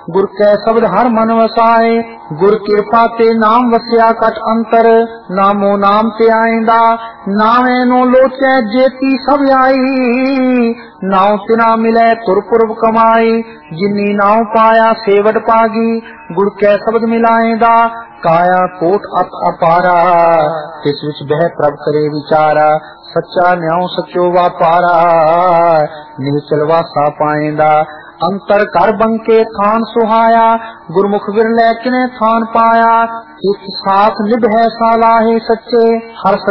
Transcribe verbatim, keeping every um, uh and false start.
गुर कै शब्द हर मन वसाए। गुर कृपा ते नाम वस्या कट अंतर, नामो नाम ते आइंदा नावे नो लोचै जेती सब आई। नाव तिना मिलै तुर पुरब कमाई, जिन्नी नाव पाया सेवट पागी। गुर कै शब्द मिलाएंदा काया कोट अत अपारा, तिस विच बह प्रभ करे विचारा। सच्चा न्याउ सचो वापारा, निश्चल वासा पाएंदा। अंतर कर बंके थान सुहाया, गुरमुख विरलै किने थान पाया। इस साथ निभ है सालाहे सच्चे, हर